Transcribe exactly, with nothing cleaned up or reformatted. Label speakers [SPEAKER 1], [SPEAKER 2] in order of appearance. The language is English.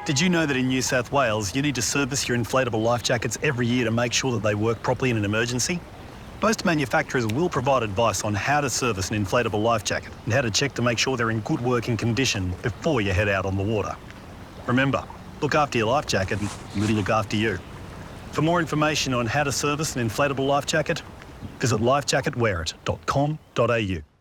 [SPEAKER 1] Did you know that in New South Wales, you need to service your inflatable life jackets every year to make sure that they work properly in an emergency? Most manufacturers will provide advice on how to service an inflatable life jacket and how to check to make sure they're in good working condition before you head out on the water. Remember, look after your life jacket and it'll look after you. For more information on how to service an inflatable life jacket, visit life jacket wear it dot com dot a u.